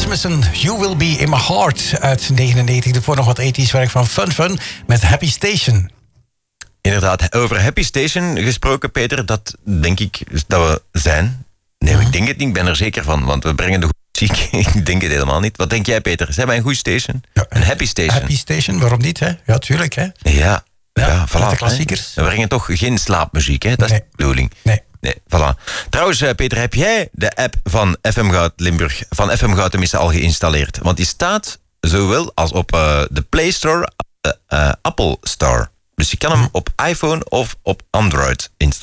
Rasmussen, You Will Be In My Heart uit 99. Daarvoor nog wat 80's werk van Fun met Happy Station. Inderdaad, over Happy Station gesproken, Peter, dat denk ik dat we zijn. Nee, ik denk het niet, ik ben er zeker van, want we brengen de goede muziek. Ik denk het helemaal niet. Wat denk jij, Peter? Zijn wij een goede station? Ja, een Happy Station? Happy Station, waarom niet, hè? Ja, tuurlijk, hè? Ja, voilà. De klassiekers. Hè? We brengen toch geen slaapmuziek, hè? Dat is de bedoeling. Nee, voilà. Trouwens, Peter, heb jij de app van FM Goud Limburg, van FM Goud tenminste, al geïnstalleerd? Want die staat zowel als op de Play Store, Apple Store. Dus je kan hem op iPhone of op Android installeren.